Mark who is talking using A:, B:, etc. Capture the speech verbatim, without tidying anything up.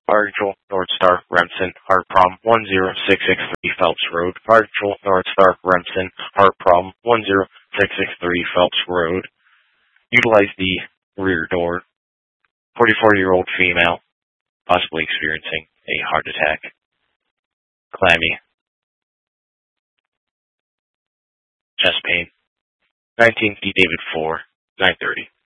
A: Argyle, North Star, Remsen, Heart Problem, one zero six six three Phelps Road. Argyle, North Star, Remsen, Heart Problem, one zero six six three Phelps Road. Utilize the rear door. forty-four-year-old female, possibly experiencing a heart attack. Clammy. Chest pain. nineteen D David four, nine thirty.